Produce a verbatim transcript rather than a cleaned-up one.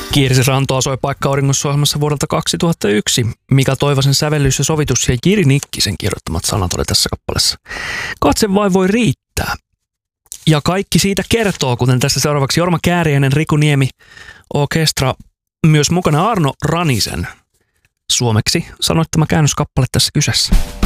Kirsi Rantoa soi Paikka auringossa -ohjelmassa vuodelta kaksituhattayksi. Mika Toivasen sävellys ja sovitus ja Jiri Nikkisen kirjoittamat sanat oli tässä kappaleessa. Katse vai voi riittää. Ja kaikki siitä kertoo, kuten tässä seuraavaksi Jorma Kääriäinen, Riku Niemi, Orkestra, myös mukana Arno Ranisen suomeksi sanoittama käännöskappale tässä kyseessä.